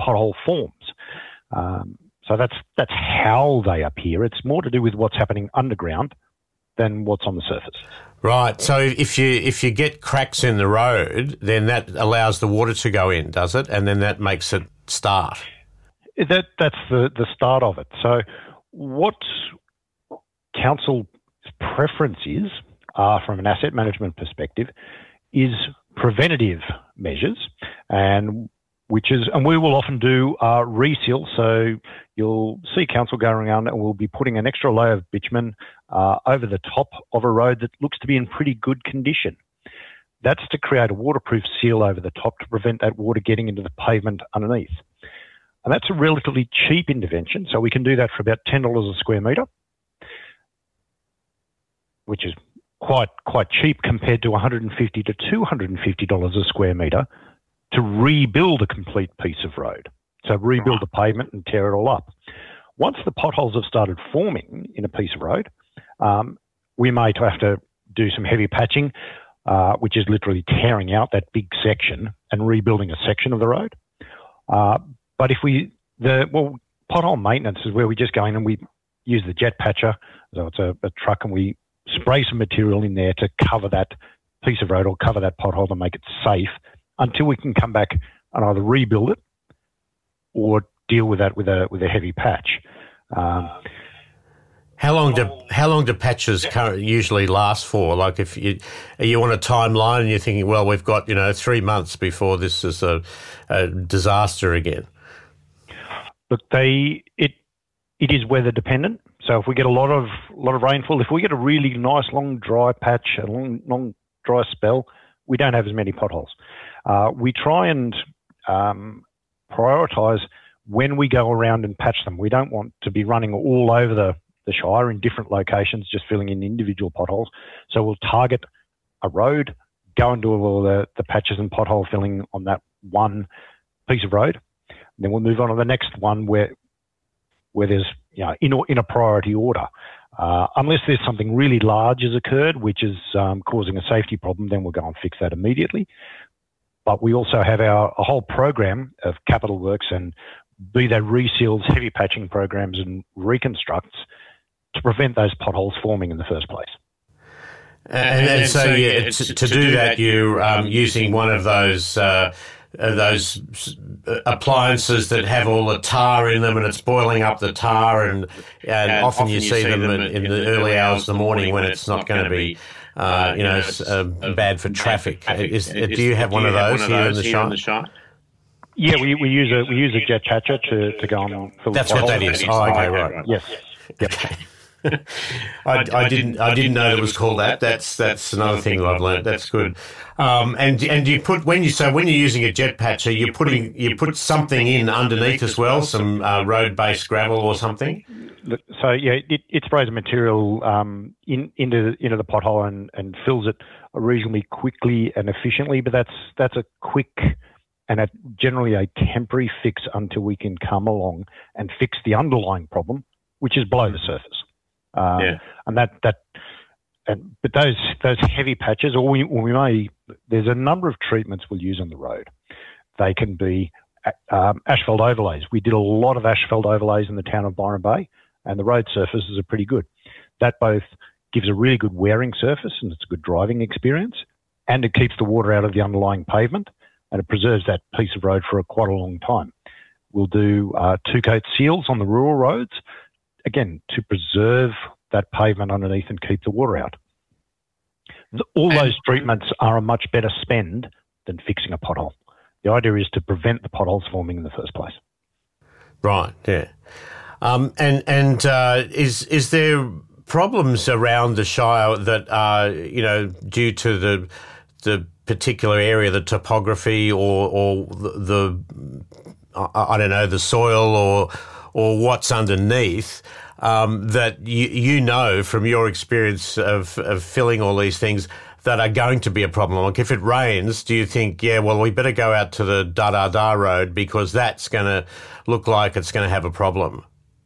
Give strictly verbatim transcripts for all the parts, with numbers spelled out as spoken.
pothole forms. Um, so that's that's how they appear. It's more to do with what's happening underground than what's on the surface. Right. So if you if you get cracks in the road, then that allows the water to go in, does it? And then that makes it start. That that's the, the start of it. So what council's preference is, uh, from an asset management perspective, is preventative measures, and which is, and we will often do uh, reseal. So you'll see council going around and we'll be putting an extra layer of bitumen uh, over the top of a road that looks to be in pretty good condition. That's to create a waterproof seal over the top to prevent that water getting into the pavement underneath. And that's a relatively cheap intervention. So we can do that for about ten dollars a square metre, which is quite quite cheap compared to one hundred fifty to two hundred fifty dollars a square metre to rebuild a complete piece of road. So rebuild the pavement and tear it all up. Once the potholes have started forming in a piece of road, um, we may have to do some heavy patching, uh, which is literally tearing out that big section and rebuilding a section of the road. Uh, but if we, the well, pothole maintenance is where we just go in and we use the jet patcher. So it's a, a truck, and we spray some material in there to cover that piece of road or cover that pothole to make it safe until we can come back and either rebuild it or deal with that with a with a heavy patch. Um, how long do how long do patches usually last for? Like, if you are you on a timeline and you're thinking, well, we've got you know three months before this is a, a disaster again. Look, they it it is weather dependent. So if we get a lot of lot of rainfall, if we get a really nice long dry patch, a long long dry spell, we don't have as many potholes. Uh, we try and um, prioritise when we go around and patch them. We don't want to be running all over the, the Shire in different locations, just filling in individual potholes. So we'll target a road, go and do all the, the patches and pothole filling on that one piece of road. And then we'll move on to the next one where where there's, you know, in, in a priority order. Uh, unless there's something really large has occurred, which is um, causing a safety problem, then we'll go and fix that immediately. But we also have our a whole program of capital works, and be they reseals, heavy patching programs and reconstructs to prevent those potholes forming in the first place. And, and, and so, so yeah, to, to, to do that, you're um, using one of those uh, uh, those appliances that have all the tar in them, and it's boiling up the tar, and, and, and often, often you, you see them in, in the early hours of the morning when it's not going to be, uh, you know, uh, bad for traffic. Is, is, do you have one of those here in the Shire? Yeah, we, we use a we use a jet patcher to, to go on. Fill That's what that is. Oh, okay, right. Yes. Okay. I, I didn't I didn't know it was called that. That's that's another thing that I've learned. That's good. Um, and and you put when you so when you're using a jet patcher, you're putting you put something in underneath as well, some uh, road based gravel or something. So yeah, it, it sprays a material um, in into into the pothole and, and fills it reasonably quickly and efficiently. But that's that's a quick and a, generally a temporary fix until we can come along and fix the underlying problem, which is below the surface. Um, yeah. And that, that, and, but those, those heavy patches, or we, or we may, there's a number of treatments we'll use on the road. They can be um, asphalt overlays. We did a lot of asphalt overlays in the town of Byron Bay, and the road surfaces are pretty good. That both gives a really good wearing surface, and it's a good driving experience, and it keeps the water out of the underlying pavement, and it preserves that piece of road for a, quite a long time. We'll do uh, two-coat seals on the rural roads, again, to preserve that pavement underneath and keep the water out. All those treatments are a much better spend than fixing a pothole. The idea is to prevent the potholes forming in the first place. Right, yeah. Um, and and uh, is is there problems around the Shire that are, you know, due to the the particular area, the topography, or or the, the I, I don't know, the soil, or or what's underneath, um, that you, you know from your experience of, of filling all these things that are going to be a problem? Like if it rains, do you think, yeah, well, we better go out to the da-da-da road because that's going to look like it's going to have a problem?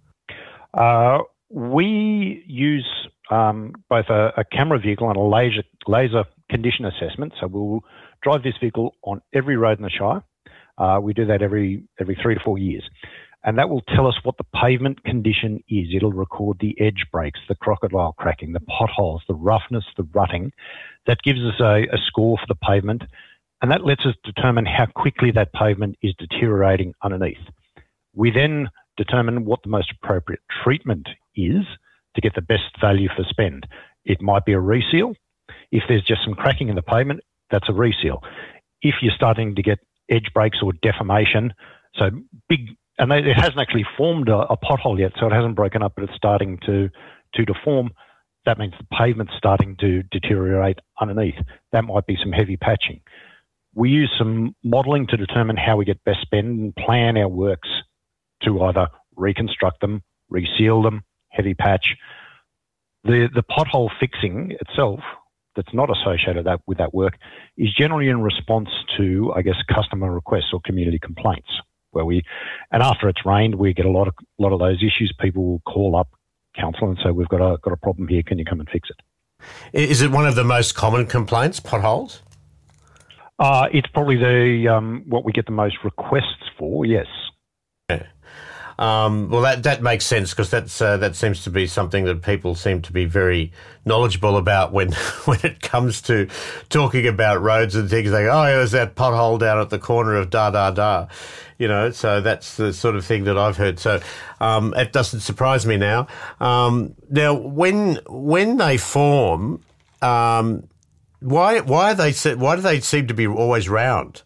Uh, we use um, both a, a camera vehicle and a laser, laser condition assessment. So we'll drive this vehicle on every road in the Shire Uh, we do that every every three to four years. And that will tell us what the pavement condition is. It'll record the edge breaks, the crocodile cracking, the potholes, the roughness, the rutting. That gives us a, a score for the pavement, and that lets us determine how quickly that pavement is deteriorating underneath. We then determine what the most appropriate treatment is to get the best value for spend. It might be a reseal. If there's just some cracking in the pavement, that's a reseal. If you're starting to get edge breaks or deformation, so big, and they, it hasn't actually formed a, a pothole yet, so it hasn't broken up, but it's starting to, to deform, that means the pavement's starting to deteriorate underneath. That might be some heavy patching. We use some modelling to determine how we get best spend and plan our works to either reconstruct them, reseal them, heavy patch. The the pothole fixing itself that's not associated that, with that work is generally in response to, I guess, customer requests or community complaints, where we, and after it's rained, we get a lot of lot of those issues. People will call up council and say, we've got a got a problem here, can you come and fix it? Is it one of the most common complaints, potholes? Uh, it's probably the um, what we get the most requests for, yes. Yeah. Um, well, that, that makes sense, because that's uh, that seems to be something that people seem to be very knowledgeable about when when it comes to talking about roads and things. They go, oh, there's that pothole down at the corner of da da da, you know. So that's the sort of thing that I've heard. So um, it doesn't surprise me now. Um, now, when when they form, um, why why are they why do they seem to be always round?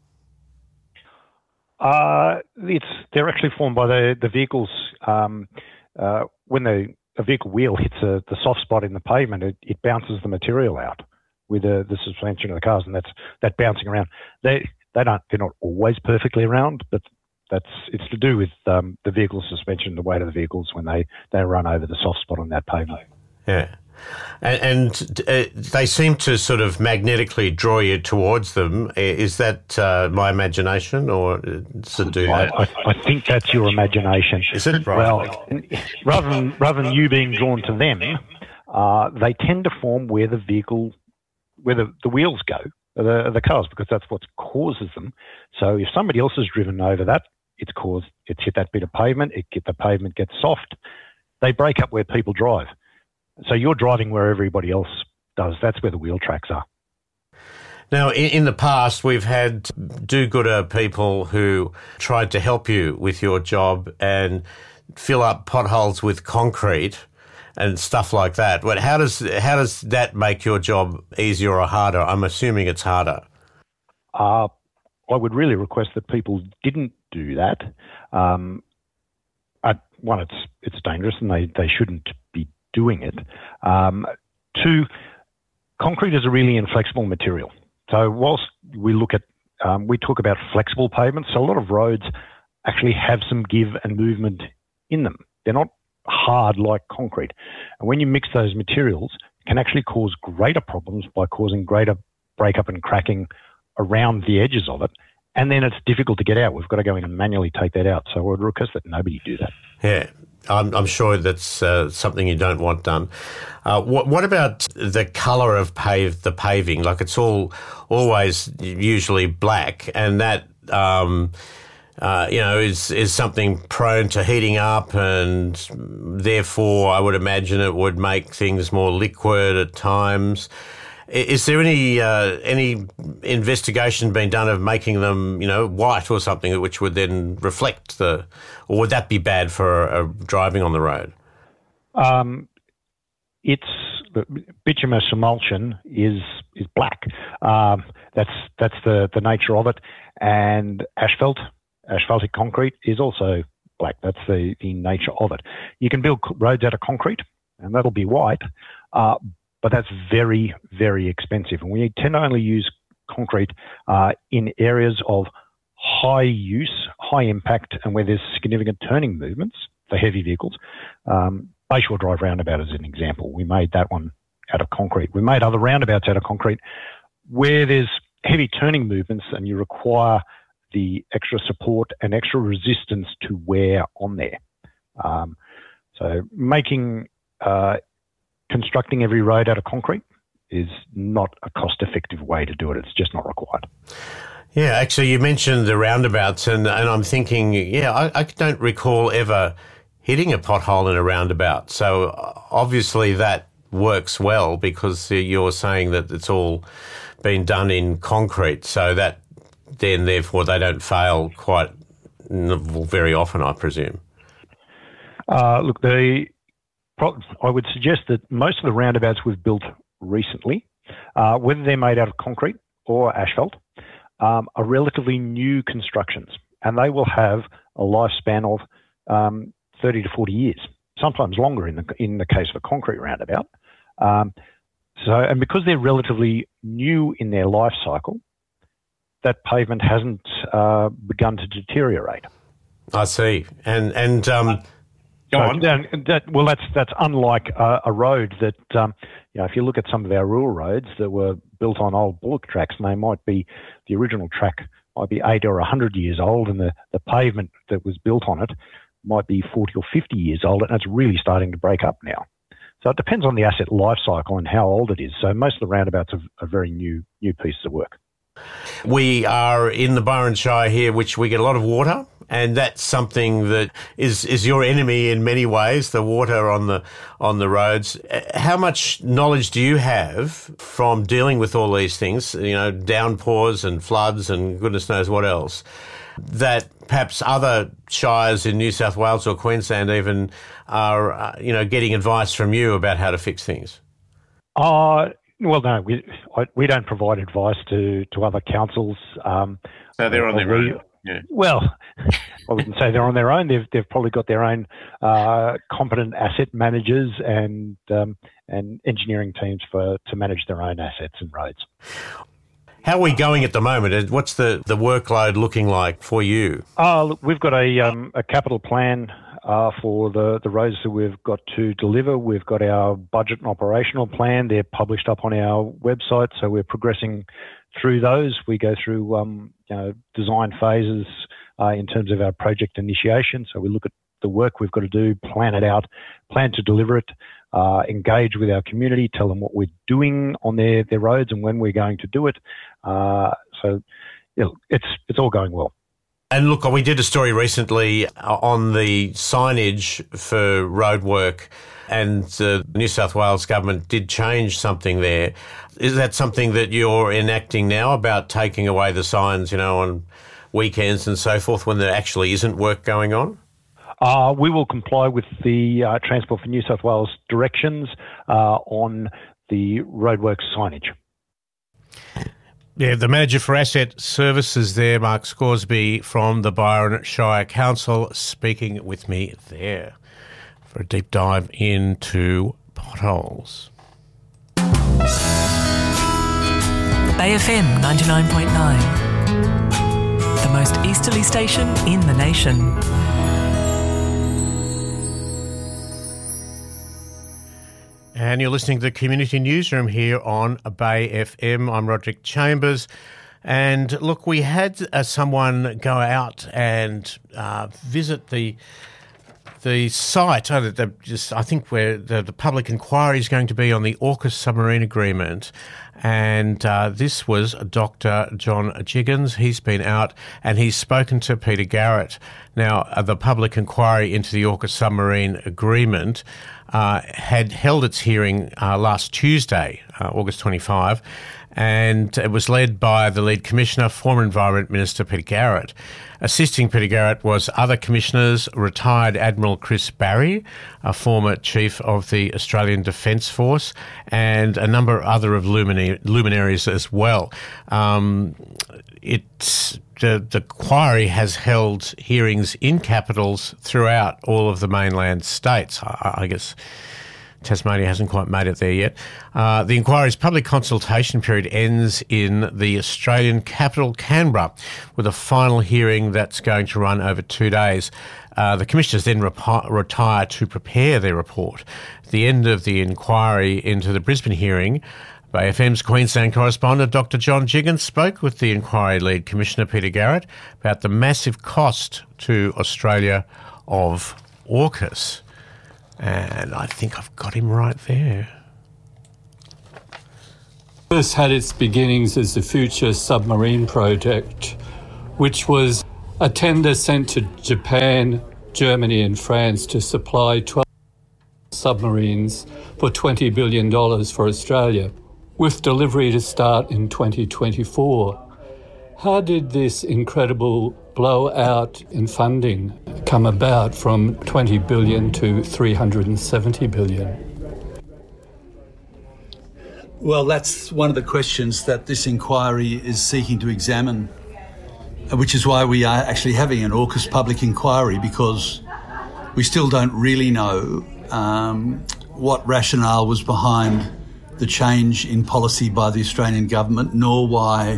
Uh, it's they're actually formed by the the vehicles. Um, uh, when the a vehicle wheel hits a, the soft spot in the pavement, it, it bounces the material out with the, the suspension of the cars, and that's that bouncing around. They they don't they're not always perfectly round, but that's it's to do with um, the vehicle suspension, the weight of the vehicles when they, they run over the soft spot on that pavement. Yeah. And, and uh, they seem to sort of magnetically draw you towards them. Is that uh, my imagination, or does it do that? I, I, I think that's your imagination. Is it? Right. Well, rather than rather than you being drawn to them, uh, they tend to form where the vehicle, where the, the wheels go, the the cars, because that's what causes them. So if somebody else has driven over that, it's caused it's hit that bit of pavement. It get the pavement gets soft. They break up where people drive. So you're driving where everybody else does. That's where the wheel tracks are. Now, in, in the past, we've had do-gooder people who tried to help you with your job and fill up potholes with concrete and stuff like that. But how does how does that make your job easier or harder? I'm assuming it's harder. Uh, I would really request that people didn't do that. Um, I, one, it's it's dangerous, and they, they shouldn't be doing it. Um, two, concrete is a really inflexible material. So whilst we look at, um, we talk about flexible pavements, so a lot of roads actually have some give and movement in them. They're not hard like concrete. And when you mix those materials, it can actually cause greater problems by causing greater breakup and cracking around the edges of it. And then it's difficult to get out. We've got to go in and manually take that out. So I would request that nobody do that. Yeah. I'm, I'm sure that's uh, something you don't want done. Uh, what, what about the colour of pave, the paving? Like, it's all always usually black, and that um, uh, you know is is something prone to heating up, and therefore I would imagine it would make things more liquid at times. Is there any uh, any investigation being done of making them, you know, white or something, which would then reflect the, or would that be bad for uh, driving on the road? Um, it's bituminous emulsion is is black. Um, that's that's the, the nature of it, and asphalt, asphaltic concrete is also black. That's the, the nature of it. You can build roads out of concrete, and that'll be white. Uh, But that's very, very expensive. And we tend to only use concrete uh, in areas of high use, high impact, and where there's significant turning movements for heavy vehicles. Um, Bayshore Drive roundabout is an example. We made that one out of concrete. We made other roundabouts out of concrete where there's heavy turning movements and you require the extra support and extra resistance to wear on there. Um, so making... Uh, Constructing every road out of concrete is not a cost-effective way to do it. It's just not required. Yeah, actually, you mentioned the roundabouts, and, and I'm thinking, yeah, I, I don't recall ever hitting a pothole in a roundabout. So obviously that works well because you're saying that it's all been done in concrete, so that then therefore they don't fail quite very often, I presume. Uh, look, the I would suggest that most of the roundabouts we've built recently, uh, whether they're made out of concrete or asphalt, um, are relatively new constructions, and they will have a lifespan of um, thirty to forty years, sometimes longer in the in the case of a concrete roundabout. Um, so, and because they're relatively new in their life cycle, that pavement hasn't uh, begun to deteriorate. I see, and and um, go so, on. That, well, that's that's unlike a, a road that um, you know. If you look at some of our rural roads that were built on old bullock tracks, and they might be the original track might be eight or a hundred years old, and the, the pavement that was built on it might be forty or fifty years old, and it's really starting to break up now. So it depends on the asset life cycle and how old it is. So most of the roundabouts are, are very new new pieces of work. We are in the Byron Shire here, which we get a lot of water, and that's something that is, is your enemy in many ways, the water on the on the roads. How much knowledge do you have from dealing with all these things, you know, downpours and floods and goodness knows what else, that perhaps other shires in New South Wales or Queensland even are, uh, you know, getting advice from you about how to fix things? Uh, well, no, we I, we don't provide advice to, to other councils. Um, so they're on their we, own. Yeah. Well, I wouldn't say they're on their own. They've they've probably got their own uh, competent asset managers and um, and engineering teams for to manage their own assets and roads. How are we going at the moment? What's the, the workload looking like for you? Uh, look, we've got a um, a capital plan uh, for the, the roads that we've got to deliver. We've got our budget and operational plan. They're published up on our website, so we're progressing through those. We go through um, you know, design phases uh, in terms of our project initiation. So we look at the work we've got to do, plan it out, plan to deliver it, uh, engage with our community, tell them what we're doing on their, their roads and when we're going to do it. Uh, so you know, it's it's all going well. And look, we did a story recently on the signage for road work, and the New South Wales government did change something there. Is that something that you're enacting now about taking away the signs, you know, on weekends and so forth when there actually isn't work going on? Uh, we will comply with the uh, Transport for New South Wales directions uh, on the roadworks signage. Yeah, the Manager for Asset Services there, Mark Scoresby from the Byron Shire Council, speaking with me there for a deep dive into potholes. Bay F M ninety-nine point nine, the most easterly station in the nation. And you're listening to the Community Newsroom here on Bay F M. I'm Roderick Chambers. And look, we had uh, someone go out and uh, visit the the site. Uh, the, just, I think where the, the public inquiry is going to be on the AUKUS submarine agreement. And uh, this was Doctor John Jiggins. He's been out and he's spoken to Peter Garrett. Now, uh, the public inquiry into the AUKUS submarine agreement uh, had held its hearing uh, last Tuesday, uh, August twenty-fifth, and it was led by the lead commissioner, former Environment Minister Peter Garrett. Assisting Peter Garrett was other commissioners, retired Admiral Chris Barry, a former chief of the Australian Defence Force, and a number of other of luminary, luminaries as well. Um, it's the, the inquiry has held hearings in capitals throughout all of the mainland states. I, I guess Tasmania hasn't quite made it there yet. Uh, the inquiry's public consultation period ends in the Australian capital, Canberra, with a final hearing that's going to run over two days. Uh, the commissioners then rep- retire to prepare their report. At the end of the inquiry into the Brisbane hearing, Bay F M's Queensland correspondent Doctor John Jiggins spoke with the inquiry lead Commissioner Peter Garrett about the massive cost to Australia of AUKUS. And I think I've got him right there. First had its beginnings as the Future Submarine Project, which was a tender sent to Japan, Germany and France to supply twelve submarines for twenty billion dollars for Australia, with delivery to start in twenty twenty-four. How did this incredible blowout in funding come about from twenty billion dollars to three hundred seventy billion dollars? Well, that's one of the questions that this inquiry is seeking to examine, which is why we are actually having an AUKUS public inquiry, because we still don't really know um, what rationale was behind the change in policy by the Australian government, nor why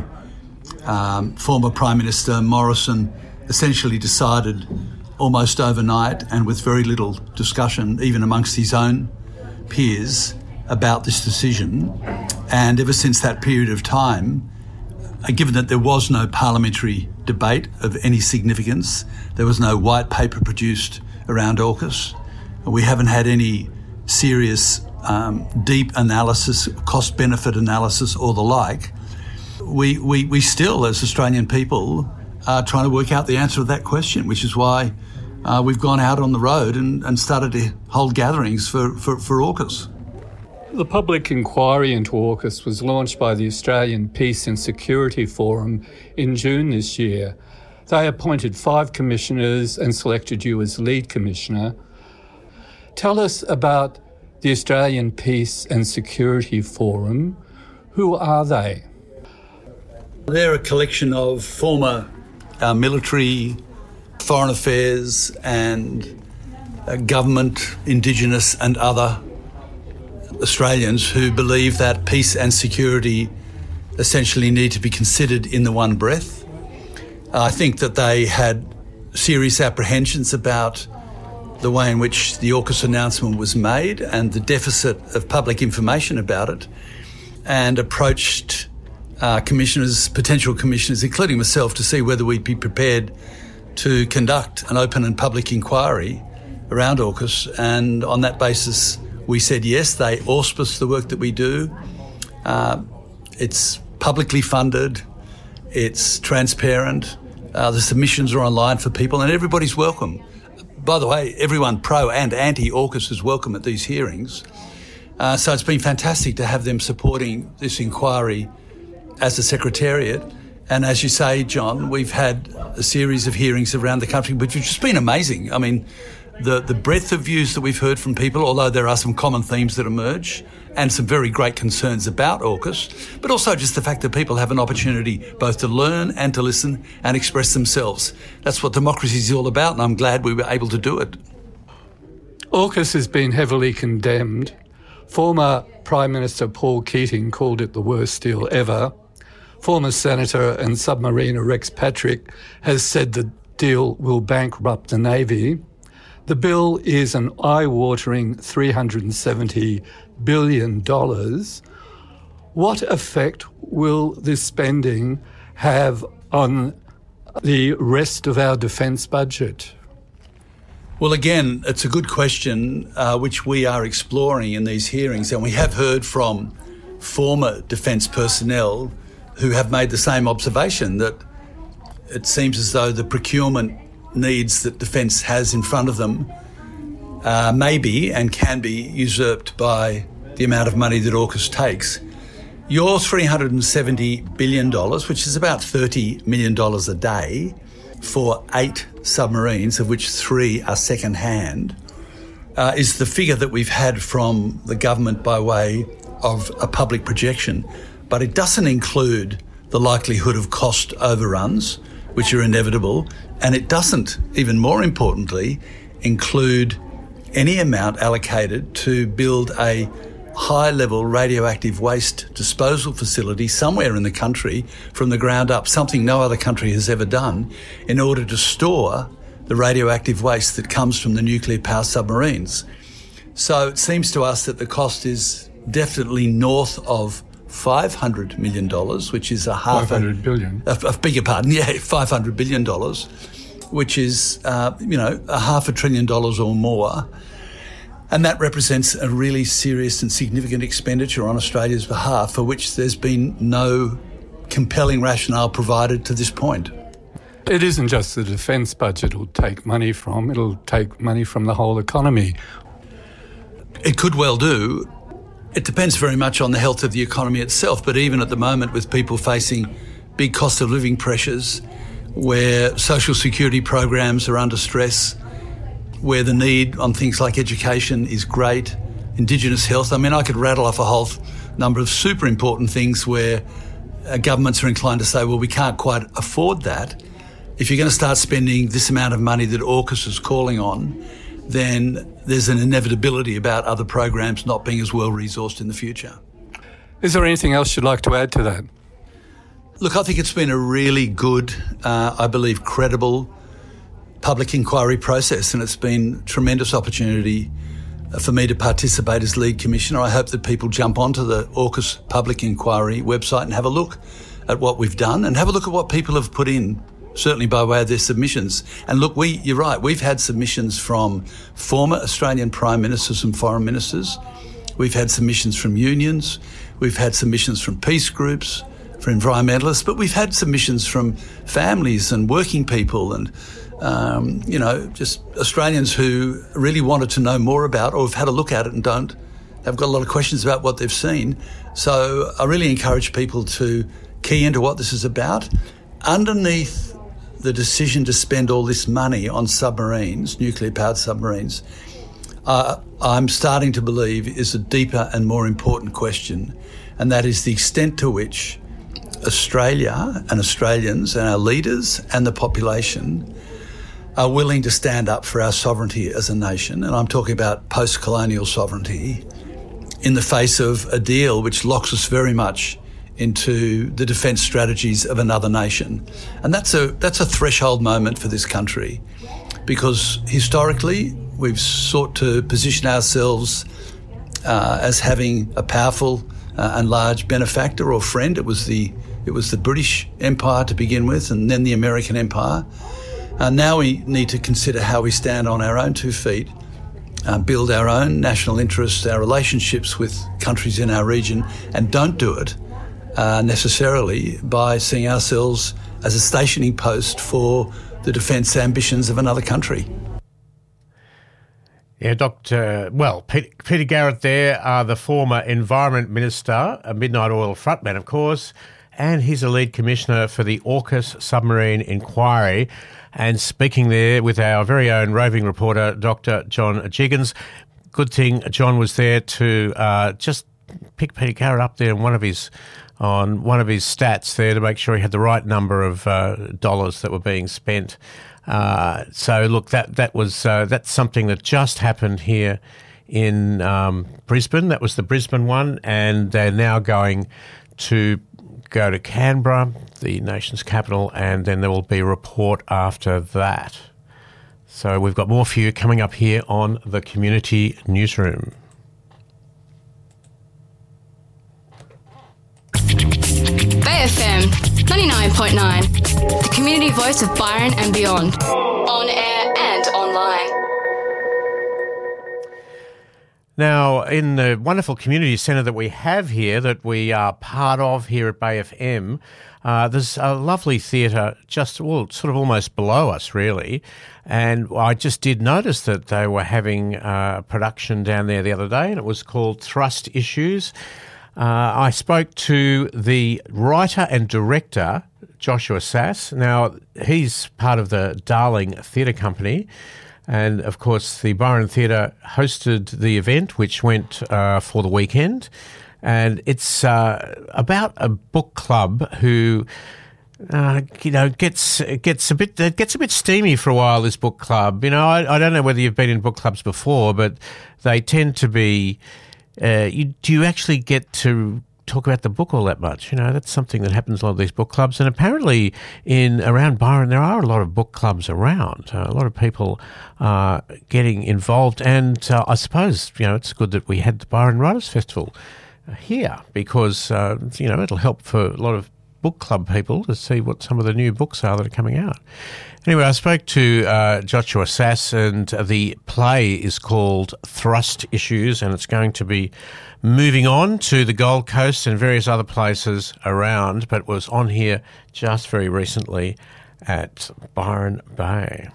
um, former Prime Minister Morrison essentially decided almost overnight and with very little discussion, even amongst his own peers, about this decision. And ever since that period of time, given that there was no parliamentary debate of any significance, there was no white paper produced around AUKUS, we haven't had any serious um, deep analysis, cost-benefit analysis or the like, we, we, we still, as Australian people, are trying to work out the answer to that question, which is why uh, we've gone out on the road and, and started to hold gatherings for, for, for AUKUS. The public inquiry into AUKUS was launched by the Australian Peace and Security Forum in June this year. They appointed five commissioners and selected you as lead commissioner. Tell us about the Australian Peace and Security Forum. Who are they? They're a collection of former uh, military, foreign affairs and uh, government, Indigenous and other Australians who believe that peace and security essentially need to be considered in the one breath. I think that they had serious apprehensions about the way in which the AUKUS announcement was made and the deficit of public information about it, and approached uh, commissioners, potential commissioners, including myself, to see whether we'd be prepared to conduct an open and public inquiry around AUKUS. And on that basis, we said yes. They auspice the work that we do. Uh, it's publicly funded. It's transparent. Uh, the submissions are online for people, and everybody's welcome. By the way, everyone pro and anti-AUKUS is welcome at these hearings. Uh, so it's been fantastic to have them supporting this inquiry as a secretariat. And as you say, John, we've had a series of hearings around the country, which has just been amazing. I mean, the, the breadth of views that we've heard from people, although there are some common themes that emerge and some very great concerns about AUKUS, but also just the fact that people have an opportunity both to learn and to listen and express themselves. That's what democracy is all about, and I'm glad we were able to do it. AUKUS has been heavily condemned. Former Prime Minister Paul Keating called it the worst deal ever. Former Senator and submariner Rex Patrick has said the deal will bankrupt the Navy. The bill is an eye-watering three hundred seventy billion dollars. What effect will this spending have on the rest of our defence budget? Well, again, it's a good question uh, which we are exploring in these hearings, and we have heard from former defence personnel who have made the same observation, that it seems as though the procurement needs that Defence has in front of them uh, may be and can be usurped by the amount of money that AUKUS takes. Your three hundred seventy billion dollars, which is about thirty million dollars a day for eight submarines, of which three are second-hand, uh, is the figure that we've had from the government by way of a public projection. But it doesn't include the likelihood of cost overruns, which are inevitable, and it doesn't, even more importantly, include any amount allocated to build a high-level radioactive waste disposal facility somewhere in the country from the ground up, something no other country has ever done, in order to store the radioactive waste that comes from the nuclear power submarines. So it seems to us that the cost is definitely north of five hundred million dollars, which is a half... five hundred billion. A, a, a beg your pardon, yeah, five hundred billion dollars, which is, uh, you know, a half a trillion dollars or more. And that represents a really serious and significant expenditure on Australia's behalf for which there's been no compelling rationale provided to this point. It isn't just the defence budget it'll take money from, it'll take money from the whole economy. It could well do. It depends very much on the health of the economy itself, but even at the moment with people facing big cost of living pressures, where social security programs are under stress, where the need on things like education is great, Indigenous health. I mean, I could rattle off a whole number of super important things where uh, governments are inclined to say, well, we can't quite afford that. If you're going to start spending this amount of money that AUKUS is calling on, then there's an inevitability about other programs not being as well resourced in the future. Is there anything else you'd like to add to that? Look, I think it's been a really good, uh, I believe, credible public inquiry process, and it's been a tremendous opportunity for me to participate as lead commissioner. I hope that people jump onto the AUKUS public inquiry website and have a look at what we've done and have a look at what people have put in, certainly by way of their submissions. And look, we, you're right, we've had submissions from former Australian Prime Ministers and Foreign Ministers. We've had submissions from unions. We've had submissions from peace groups, for environmentalists, but we've had submissions from families and working people and, um, you know, just Australians who really wanted to know more about or have had a look at it and don't, have got a lot of questions about what they've seen. So I really encourage people to key into what this is about. Underneath the decision to spend all this money on submarines, nuclear-powered submarines, uh, I'm starting to believe is a deeper and more important question, and that is the extent to which Australia and Australians and our leaders and the population are willing to stand up for our sovereignty as a nation, and I'm talking about post-colonial sovereignty, in the face of a deal which locks us very much into the defence strategies of another nation. And that's a that's a threshold moment for this country, because historically we've sought to position ourselves uh, as having a powerful uh, and large benefactor or friend. It was the It was the British Empire to begin with, and then the American Empire. Uh, now we need to consider how we stand on our own two feet, uh, build our own national interests, our relationships with countries in our region, and don't do it uh, necessarily by seeing ourselves as a stationing post for the defence ambitions of another country. Yeah, Doctor Well, Peter, Peter Garrett there, uh, the former Environment Minister, a Midnight Oil frontman, of course, and he's a lead commissioner for the AUKUS submarine inquiry. And speaking there with our very own roving reporter, Doctor John Jiggins. Good thing John was there to uh, just pick Peter Garrett up there on one of his on one of his stats there to make sure he had the right number of uh, dollars that were being spent. Uh, so look, that that was uh, that's something that just happened here in um, Brisbane. That was the Brisbane one, and they're now going to go to Canberra, the nation's capital, and then there will be a report after that. So we've got more for you coming up here on the Community Newsroom. Bay F M ninety-nine point nine, the community voice of Byron and beyond, on air and online. Now, in the wonderful community centre that we have here, that we are part of here at Bay F M, uh, there's a lovely theatre just, well, sort of almost below us, really. And I just did notice that they were having a production down there the other day, and it was called Thrust Issues. Uh, I spoke to the writer and director, Joshua Sass. Now, he's part of the Darling Theatre Company. And, of course, the Byron Theatre hosted the event, which went uh, for the weekend. And it's uh, about a book club who, uh, you know, gets gets a bit it gets a bit steamy for a while, this book club. You know, I, I don't know whether you've been in book clubs before, but they tend to be... Uh, you, do you actually get to talk about the book all that much? You know, that's something that happens in a lot of these book clubs. And apparently in around Byron, there are a lot of book clubs around. Uh, a lot of people are getting involved. And uh, I suppose, you know, it's good that we had the Byron Writers Festival here because, uh, you know, it'll help for a lot of book club people to see what some of the new books are that are coming out. Anyway, I spoke to uh, Joshua Sass, and the play is called Thrust Issues, and it's going to be moving on to the Gold Coast and various other places around, but was on here just very recently at Byron Bay.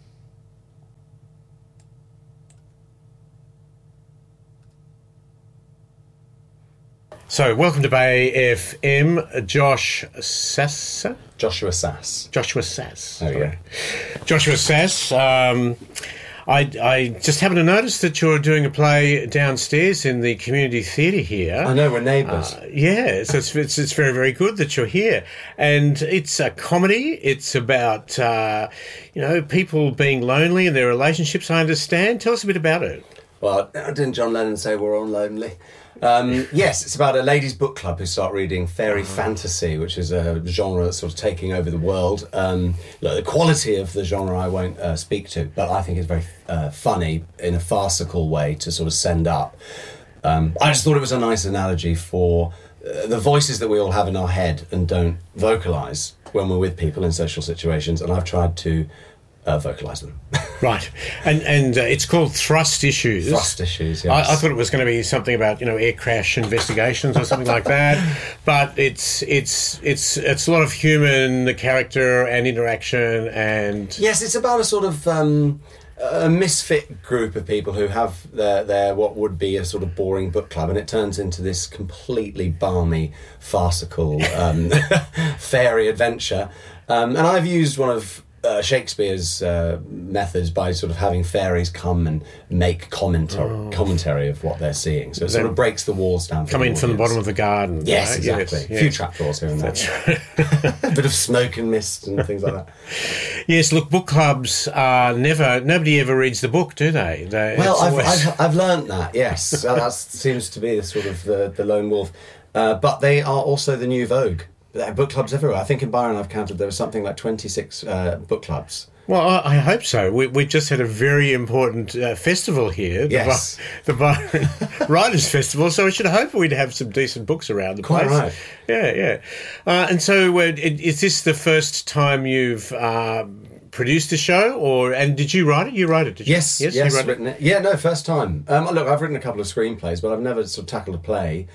So, welcome to Bay F M, Josh Sass. Joshua Sass. Joshua Sass. Oh, yeah. Joshua Sass. Um, I, I just happened to notice that you're doing a play downstairs in the community theatre here. I know, we're neighbours. Uh, yeah, so it's, it's it's very, very good that you're here. And it's a comedy. It's about, uh, you know, people being lonely and their relationships, I understand. Tell us a bit about it. Well, didn't John Lennon say we're all lonely? Um, yes, it's about a ladies' book club who start reading fairy oh. fantasy, which is a genre that's sort of taking over the world. Um, look, the quality of the genre I won't uh, speak to, but I think it's very uh, funny in a farcical way to sort of send up. Um, I just thought it was a nice analogy for uh, the voices that we all have in our head and don't vocalise when we're with people in social situations, and I've tried to Uh, vocalise them. Right. And and uh, it's called Thrust Issues. Thrust Issues, yes. I, I thought it was going to be something about, you know, air crash investigations or something like that. But it's it's it's it's a lot of human character and interaction and... Yes, it's about a sort of um, a misfit group of people who have their, their what would be a sort of boring book club, and it turns into this completely balmy, farcical um, fairy adventure. Um, and I've used one of Uh, Shakespeare's uh, methods by sort of having fairies come and make commentary oh. commentary of what they're seeing. So it sort of breaks the walls down. Come in from the bottom of the garden. Yes, right? exactly. Yes, a yes. few trapdoors here and there. A bit of smoke and mist and things like that. Yes, look, book clubs are never, nobody ever reads the book, do they? they well, I've, always... I've, I've learnt that, yes. That seems to be the sort of the, the lone wolf. Uh, but they are also the new vogue. There are book clubs everywhere. I think in Byron I've counted there was something like twenty-six uh, book clubs. Well, I, I hope so. We, we just had a very important uh, festival here, the, yes. the Byron Writers' Festival, so we should hope we'd have some decent books around the Quite place. Right. Yeah, yeah. Uh, and so uh, is this the first time you've uh, produced a show, or and did you write it? You wrote it, did you? Yes, yes, yes, you wrote written it. it. Yeah, no, first time. Um, look, I've written a couple of screenplays, but I've never sort of tackled a play.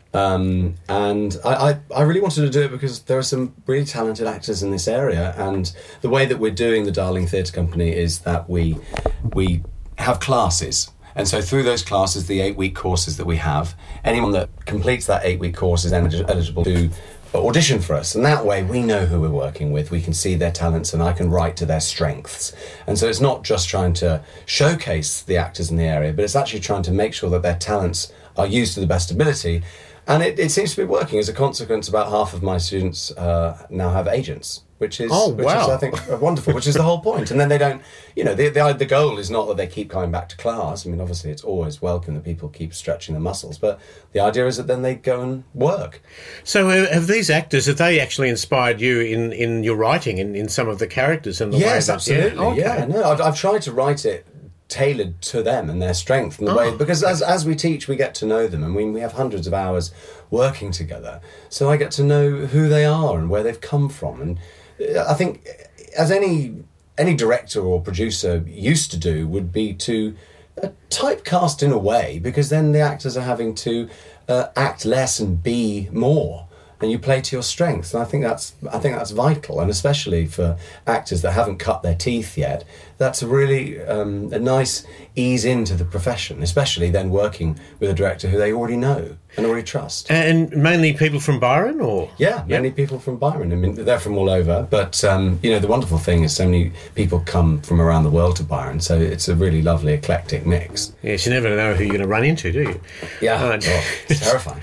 Um, and I, I, I really wanted to do it because there are some really talented actors in this area, and the way that we're doing the Darling Theatre Company is that we we have classes, and so through those classes, the eight-week courses that we have, anyone that completes that eight-week course is eligible to audition for us, and that way we know who we're working with, we can see their talents, and I can write to their strengths. And so it's not just trying to showcase the actors in the area, but it's actually trying to make sure that their talents are used to the best ability. And it, it seems to be working. As a consequence, about half of my students uh, now have agents, which is, oh, which wow. is, I think, wonderful, which is the whole point. And then they don't, you know, the, the the goal is not that they keep coming back to class. I mean, obviously, it's always welcome that people keep stretching their muscles, but the idea is that then they go and work. So uh, have these actors, have they actually inspired you in, in your writing, in, in some of the characters and the yes, way that... absolutely. Yeah, okay. yeah no, I've, I've tried to write it tailored to them and their strength and the oh. way, because as as we teach, we get to know them, and we we have hundreds of hours working together, so I get to know who they are and where they've come from. And I think, as any any director or producer used to do, would be to uh, typecast in a way, because then the actors are having to uh, act less and be more, and you play to your strengths. And I think that's I think that's vital, and especially for actors that haven't cut their teeth yet, that's a really um, a nice ease into the profession, especially then working with a director who they already know and already trust. And mainly people from Byron, or? Yeah, many yep. people from Byron. I mean, they're from all over, but um, you know, the wonderful thing is so many people come from around the world to Byron, so it's a really lovely eclectic mix. Yes, you never know who you're going to run into, do you? Yeah, uh, oh, it's terrifying.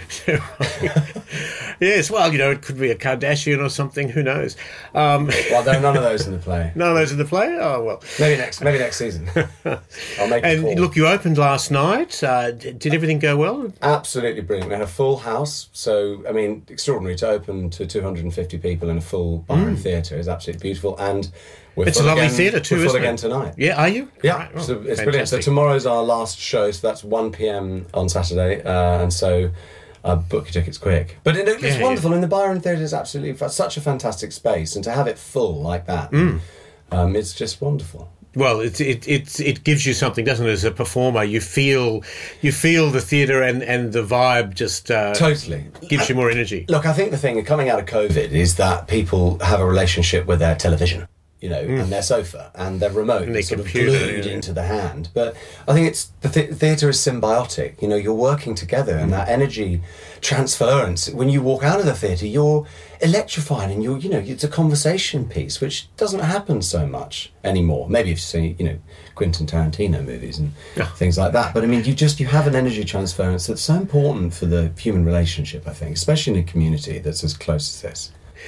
Yes, well, you know, it could be a Kardashian or something, who knows? Um, well, there are none of those in the play. None of those in the play? Oh, well. Maybe next maybe next season. I'll make And a call. look, you opened last night. Uh, did everything go well? Absolutely brilliant. We had a full house, so, I mean, extraordinary to open to two hundred fifty people in a full Byron mm. theatre is absolutely beautiful. And we're it's full a lovely again, theatre too, we're full isn't again it? tonight. Yeah, are you? Yeah, right. oh, so it's fantastic. brilliant. So tomorrow's our last show, so that's one p.m. on Saturday, uh, and so uh, book your tickets quick. But it, it's yeah, wonderful, yeah. and the Byron Theatre is absolutely such a fantastic space, and to have it full like that, mm. Um, it's just wonderful. Well, it, it it it gives you something, doesn't it? As a performer, you feel you feel the theatre and, and the vibe just uh, totally gives you more energy. Look, I think the thing coming out of COVID is that people have a relationship with their television, you know, mm. and their sofa and their remote, and their sort computer, of glued yeah. into the hand. But I think it's the th- theatre is symbiotic. You know, you're working together, and that energy transference. When you walk out of the theatre, you're electrified, and you're, you know, it's a conversation piece, which doesn't happen so much anymore. Maybe if you see, you know, Quentin Tarantino movies and yeah. things like that. But I mean, you just you have an energy transference that's so important for the human relationship. I think, especially in a community that's as close as this.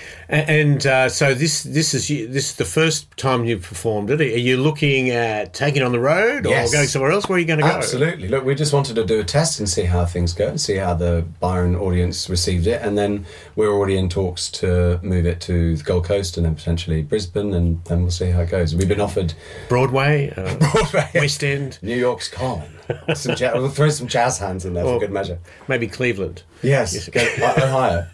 And uh, so this this is this is the first time you've performed it. Are you looking at taking it on the road or yes. going somewhere else? Where are you going to go? Absolutely. Look, we just wanted to do a test and see how things go and see how the Byron audience received it. And then we're already in talks to move it to the Gold Coast and then potentially Brisbane, and then we'll see how it goes. We've been offered... Broadway, uh, Broadway, West End. New York's Common. Some ja- we'll throw some jazz hands in there or for good measure. Maybe Cleveland. Yes, yes. Go, Ohio.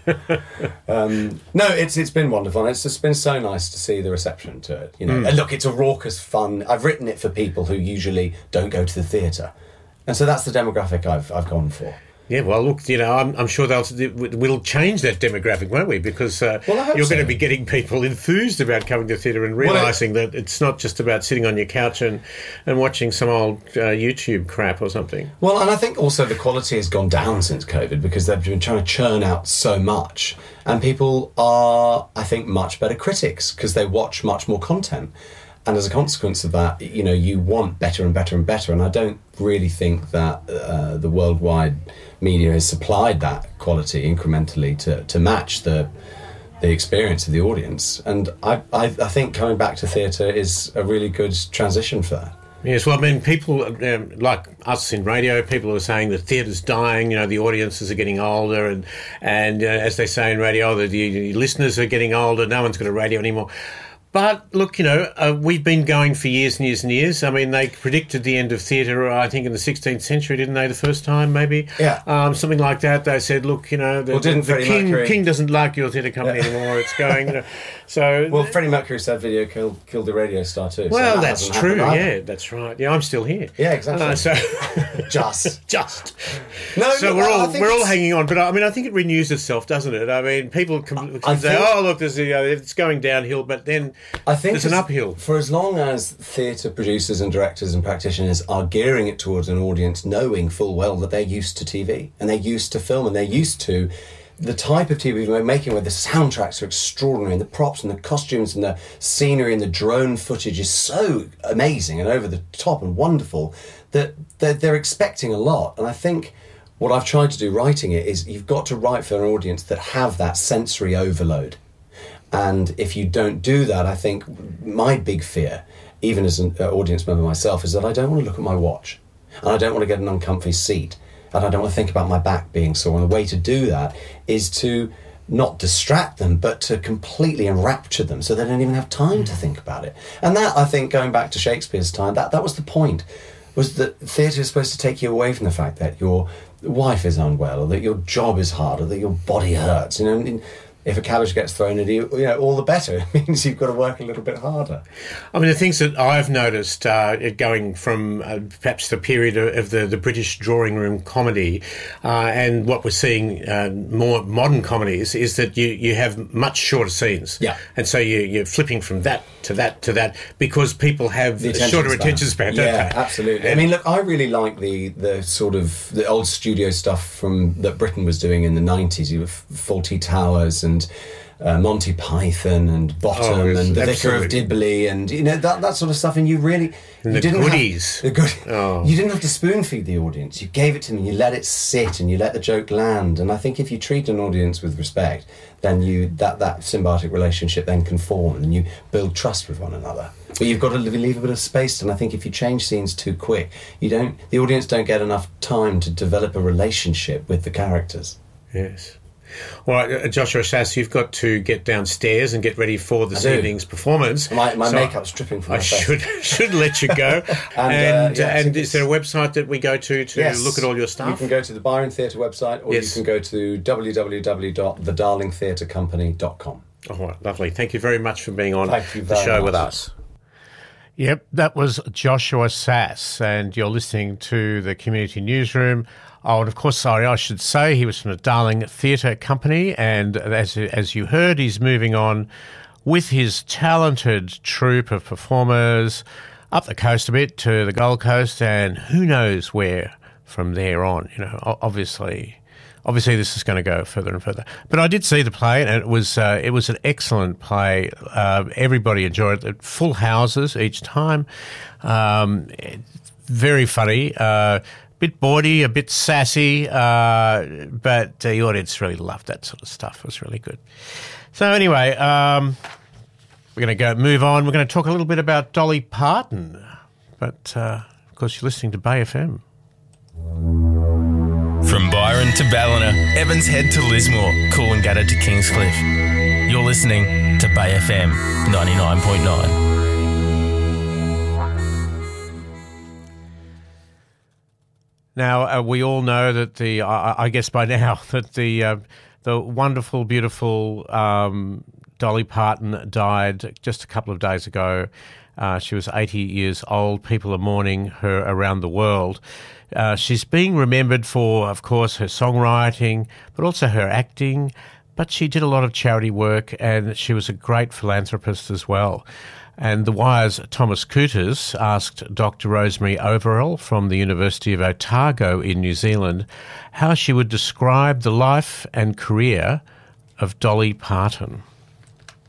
um, no, it's it's been wonderful. It's just been so nice to see the reception to it. You know, mm. and look, it's a raucous, fun. I've written it for people who usually don't go to the theatre, and so that's the demographic I've I've gone for. Yeah, well, look, you know, I'm, I'm sure they'll we'll change that demographic, won't we? Because uh, well, you're so. going to be getting people enthused about coming to theatre and realising well, it, that it's not just about sitting on your couch and, and watching some old uh, YouTube crap or something. Well, and I think also the quality has gone down since COVID because they've been trying to churn out so much, and people are, I think, much better critics because they watch much more content. And as a consequence of that, you know, you want better and better and better. And I don't really think that uh, the worldwide media has supplied that quality incrementally to, to match the the experience of the audience. And I, I, I think coming back to theatre is a really good transition for that. Yes, well, I mean, people um, like us in radio, people are saying that theatre's dying, you know, the audiences are getting older, and, and uh, as they say in radio, the, the listeners are getting older, no one's got a radio anymore. But, look, you know, uh, we've been going for years and years and years. I mean, they predicted the end of theatre, I think, in the sixteenth century, didn't they, the first time, maybe? Yeah. Um, something like that. They said, look, you know, the, well, didn't the king, Mercury... king doesn't like your theatre company yeah. anymore. It's going, you know. So, well, Freddie Mercury said video killed, killed the radio star too. Well, so that that's true, yeah, that's right. Yeah, I'm still here. Yeah, exactly. Uh, so Just. Just. No, so no, we're all we're we're all hanging on. But, I mean, I think it renews itself, doesn't it? I mean, people can, can say, think... oh, look, there's, you know, it's going downhill, but then I think there's an uphill. For as long as theatre producers and directors and practitioners are gearing it towards an audience knowing full well that they're used to T V and they're used to film and they're used to the type of T V we're making where the soundtracks are extraordinary and the props and the costumes and the scenery and the drone footage is so amazing and over the top and wonderful that they're, they're expecting a lot. And I think what I've tried to do writing it is you've got to write for an audience that have that sensory overload. And if you don't do that, I think my big fear, even as an audience member myself, is that I don't want to look at my watch and I don't want to get an uncomfy seat and I don't want to think about my back being sore. And the way to do that is to not distract them, but to completely enrapture them so they don't even have time to think about it. And that, I think, going back to Shakespeare's time, that, that was the point, was that theatre is supposed to take you away from the fact that your wife is unwell or that your job is hard or that your body hurts. You know, and, if a cabbage gets thrown at you, you know, all the better. It means you've got to work a little bit harder. I mean, the things that I've noticed uh, going from uh, perhaps the period of the, the British drawing room comedy uh, and what we're seeing uh, more modern comedies is that you, you have much shorter scenes. Yeah. And so you, you're flipping from that to that to that because people have the shorter span. attention span, don't yeah, they? Absolutely. And I mean, look, I really like the, the sort of the old studio stuff from that Britain was doing in the nineties. You have Fawlty Towers and And uh, Monty Python and Bottom oh, and The absolutely. Vicar of Dibley and you know that that sort of stuff. And you really and you the didn't goodies. Have, the good. Oh. You didn't have to spoon feed the audience. You gave it to them. You let it sit and you let the joke land. And I think if you treat an audience with respect, then you that that symbiotic relationship then can form and you build trust with one another. But you've got to leave a bit of space. And I think if you change scenes too quick, you don't. The audience don't get enough time to develop a relationship with the characters. Yes. All right, uh, Joshua Sass, you've got to get downstairs and get ready for this I do. evening's performance. My, my so makeup's dripping from I my face. should should let you go. and and uh, yeah, and is there a website that we go to to yes. look at all your stuff? You can go to the Byron Theatre website or yes. you can go to w w w dot the darling theatre company dot com. All right, lovely. Thank you very much for being on Thank you the very show much. with us. Yep, that was Joshua Sass, and you're listening to the Community Newsroom. Oh, and of course, sorry, I should say he was from the Darling Theatre Company, and as as you heard, he's moving on with his talented troupe of performers up the coast a bit to the Gold Coast, and who knows where from there on. You know, obviously, obviously this is going to go further and further. But I did see the play, and it was uh, it was an excellent play. Uh, everybody enjoyed it. Full houses each time. Um, very funny. Uh, bit bawdy, a bit sassy, uh, but the audience really loved that sort of stuff. It was really good. So anyway, um, we're going to go move on. We're going to talk a little bit about Dolly Parton, but uh, of course you're listening to Bay F M. From Byron to Ballina, Evans Head to Lismore, Coolangatta to Kingscliff. You're listening to Bay F M ninety-nine point nine. Now, uh, we all know that the, I, I guess by now, that the uh, the wonderful, beautiful um, Dolly Parton died just a couple of days ago. Uh, she was eighty years old. People are mourning her around the world. Uh, she's being remembered for, of course, her songwriting, but also her acting. But she did a lot of charity work, and she was a great philanthropist as well. And The Wire's Thomas Couters asked Doctor Rosemary Overell from the University of Otago in New Zealand how she would describe the life and career of Dolly Parton.